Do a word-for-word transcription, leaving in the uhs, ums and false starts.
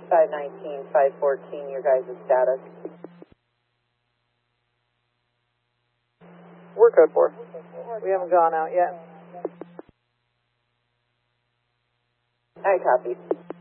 five nineteen, five fourteen, your guys' status. We're code four. We haven't gone out yet. I copy.